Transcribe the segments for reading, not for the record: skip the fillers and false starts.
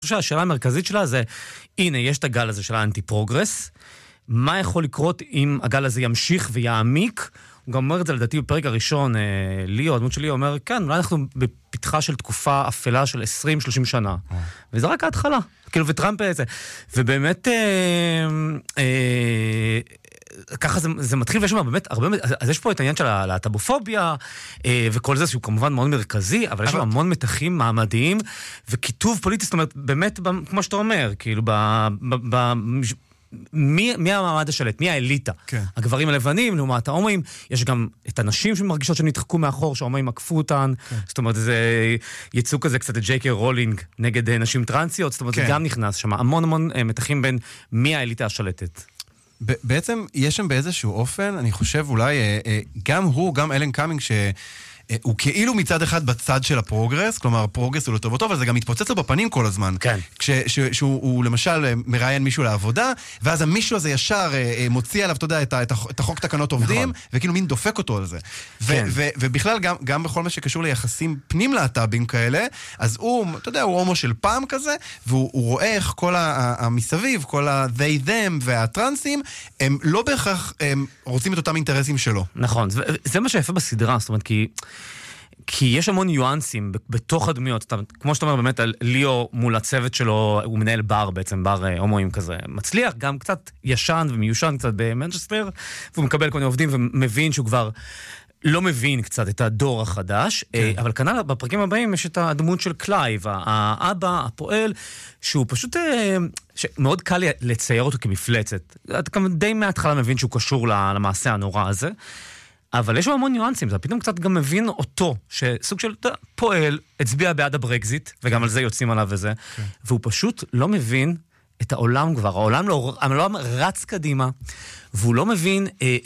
חושב שהשאלה המרכזית שלה זה, הנה, יש את הגל הזה של האנטי-פרוגרס, מה יכול לקרות אם הגל הזה ימשיך ויעמיק? הוא גם אומר את זה לדעתי בפרק הראשון, ליאו, הדמות שלי אומר, כן, אולי אנחנו בפתחה של תקופה אפלה של 20-30 שנה. וזה רק ההתחלה. כאילו, וטראמפ זה. ובאמת, ככה זה מתחיל, ויש שם באמת הרבה, אז יש פה את העניין של הלהט"בופוביה, וכל זה שהוא כמובן מאוד מרכזי, אבל יש שם המון מתחים מעמדיים, וכיתוב פוליטי, זאת אומרת, באמת, כמו שאתה אומר, כאילו, מי המעמד השלט? מי האליטה? כן. הגברים הלבנים, לעומת ההומואים, יש גם את הנשים שמרגישות שנתחקו מאחור, שההומואים עקפו אותן, כן. זאת אומרת, זה ייצוג כזה קצת ג'יי קיי רולינג נגד נשים טרנסיות, זאת אומרת, כן. זה גם נכנס שם, המון מתחים בין מי האליטה השלטת. בעצם יש שם באיזשהו אופן, אני חושב אולי, גם הוא, גם אלן קאמינג, הוא כאילו מצד אחד בצד של הפרוגרס, כלומר, הפרוגרס הוא לא טוב אותו, אבל זה גם מתפוצץ לו בפנים כל הזמן. כן. כשהוא למשל מראיין מישהו לעבודה, ואז המישהו הזה ישר מוציא עליו, אתה יודע, את החוק תקנות עובדים, וכאילו מין דופק אותו על זה. ובכלל, גם בכל מה שקשור ליחסים פנים להט"בים כאלה, אז הוא, אתה יודע, הוא הומו של פעם כזה, והוא רואה איך כל המסביב, כל ה-they them והטרנסים, הם לא בהכרח רוצים את אותם אינטרסים שלו. נכון. זה מה שיפה בסדרה, זאת אומרת, כי יש המון ניואנסים בתוך הדמיות, כמו שאתה אומר באמת, ליאו מול הצוות שלו, הוא מנהל בר בעצם, בר הומואים כזה, מצליח, גם קצת ישן ומיושן קצת במנצ'סטר, והוא מקבל כל מיני עובדים ומבין שהוא כבר לא מבין קצת את הדור החדש, אבל כנ"ל בפרקים הבאים יש את הדמות של קלייב, האבא, הפועל, שהוא פשוט, מאוד קל לצייר אותו כמפלצת. אתה די מההתחלה מבין שהוא קשור למעשה הנורא הזה, אבל יש לו המון ניואנסים, אתה פתאום קצת גם מבין אותו, שסוג של פועל, הצביע בעד הברקזיט, וגם על זה יוצאים עליו וזה, והוא פשוט לא מבין את העולם כבר, העולם רץ קדימה, והוא לא מבין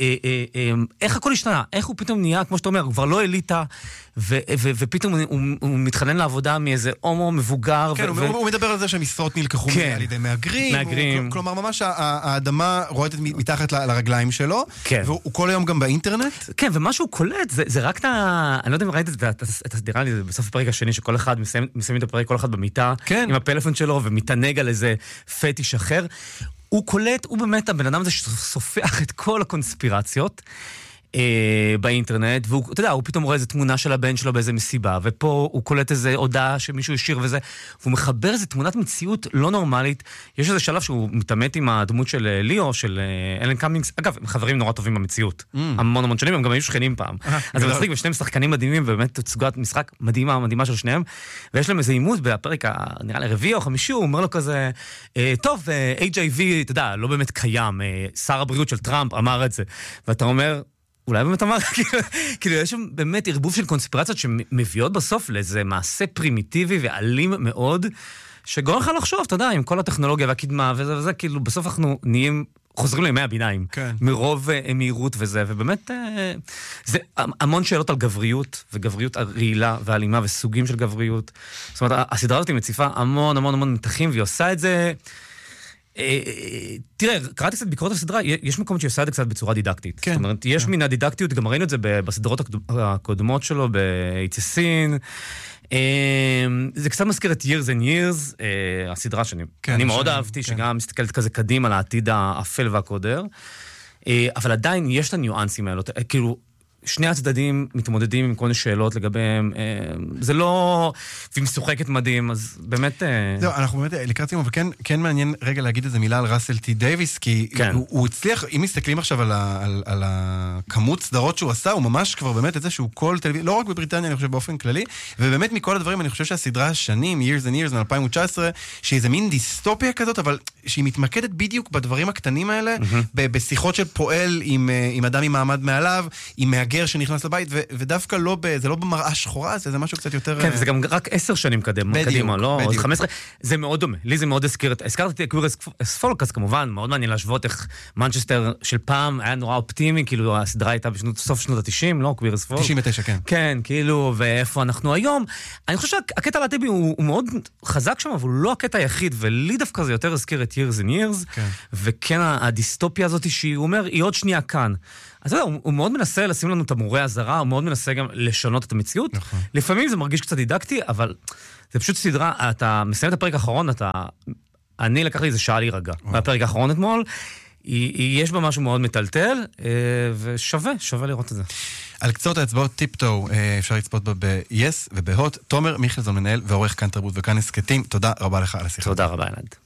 איך הכל השתנה, איך הוא פתאום נהיה, כמו שאתה אומר, הוא כבר לא אליטה, ופתאום הוא מתחנן לעבודה מאיזה הומו מבוגר. כן, הוא מדבר על זה שהמשרות נלקחו על ידי מהגרים, כלומר ממש האדמה רועדת מתחת לרגליים שלו, והוא כל היום גם באינטרנט. כן, ומה שהוא קולט, זה רק אני לא יודע אם ראית את הסדירה לי, בסוף הפרק השני, שכל אחד מסיים את הפרק, כל אחד במיטה, עם הפלאפון שלו, ומתענג על איזה פטיש אחר. הוא קולט, הוא באמת הבן אדם הזה שסופח את כל הקונספירציות באינטרנט, והוא, אתה יודע, הוא פתאום רואה איזו תמונה של הבן שלו באיזה מסיבה, ופה הוא קולט איזו הודעה שמישהו השאיר וזה, והוא מחבר איזו תמונת מציאות לא נורמלית. יש איזה שלב שהוא מתעמת עם הדמות של ליאו, של אלן קאמינגס, אגב, הם חברים נורא טובים במציאות, המון שנים, הם גם היו שכנים פעם. אז הם משחקים ושניהם שחקנים מדהימים, ובאמת תצוגת משחק מדהימה של שניהם, ויש להם איזה עימות בפרק, נראה לי רביעי או חמישי, הוא אומר לו כזה, טוב, HIV, אתה יודע, לא באמת קיים, שר הבריאות של טראמפ אמר את זה, ואתה אומר, אולי באמת אמר, כאילו יש שם באמת ערבוב של קונספירציות שמביאות בסוף לאיזה מעשה פרימיטיבי ואלים מאוד, שגורם לך לחשוב, אתה יודע, עם כל הטכנולוגיה והקדמה וזה, כאילו בסוף אנחנו נהיים, חוזרים לימי הביניים, מרוב מהירות וזה, ובאמת זה המון שאלות על גבריות, וגבריות רעילה ואלימה וסוגים של גבריות. זאת אומרת, הסדרה הזאת היא מציפה המון מתחים, והיא עושה את זה, תראה, קראתי קצת ביקורת הסדרה, יש מקומות שהיא עושה את זה קצת בצורה דידקטית. זאת אומרת, יש מן הדידקטיות, גם ראינו את זה בסדרות הקודמות שלו, ב-It's a Sin. זה קצת מזכיר את Years and Years, הסדרה שאני מאוד אהבתי, שגם מסתכלת כזה קדימה לעתיד האפל והקודר, אבל עדיין יש את הניואנסים האלה, כאילו, שני הצדדים מתמודדים עם כל מיני שאלות לגביהם, זה לא, והיא משוחקת מדהים, אז באמת... זהו, אנחנו באמת לקראת סיום, אבל כן מעניין רגע להגיד איזה מילה על ראסל טי דייביס, כי הוא הצליח, אם מסתכלים עכשיו על הכמות סדרות שהוא עשה, הוא ממש כבר באמת איזשהו קול טלוויזיה, לא רק בבריטניה, אני חושב באופן כללי, ובאמת מכל הדברים, אני חושב שהסדרה השנים, Years and Years, מ-2019, שהיא איזה מין דיסטופיה כזאת, אבל שהיא מתמקדת בדיוק בדברים הקטנים האלה, בשיחות של פועל עם אדם עם מעמד מעליו, עם מהגר שנכנס לבית, ודווקא זה לא במראה שחורה, זה משהו קצת יותר... כן, זה גם רק 10 שנים קדימה, לא? עוד 15. זה מאוד דומה. לי זה מאוד הזכרת את קוויר אס פולק, אז כמובן, מאוד מעניין להשוות איך מנצ'סטר של פעם היה נורא אופטימי, כאילו הסדרה הייתה בסוף שנות ה-90, לא? קוויר אס פולק. 99, כן. כן, כאילו, ואיפה אנחנו היום. אני חושב שהקטע הלהט"בי הוא מאוד חזק שם, אבל הוא לא הקטע היחיד, ולי דווקא זה יותר הזכיר את years and years, וכן הדיסטופיה הזאת שהיא אומר, היא עוד שנייה כאן. אז אתה יודע, הוא מאוד מנסה לשים לנו תמרורי הזרה, הוא מאוד מנסה גם לשנות את המציאות. לפעמים זה מרגיש קצת דידקטי, אבל זה פשוט סדרה, אתה מסיים את הפרק האחרון, אני לקח לי איזה שעה להירגע. בפרק האחרון אתמול, יש בה משהו מאוד מטלטל, ושווה לראות את זה. על קצות האצבעות טיפטו, אפשר לצפות בה ב-yes ובהוט. תומר מיכלזון מנהל ועורך כאן תרבות וכאן הסקטים. תודה רבה לך על השיחה. תודה רבה, אלעד.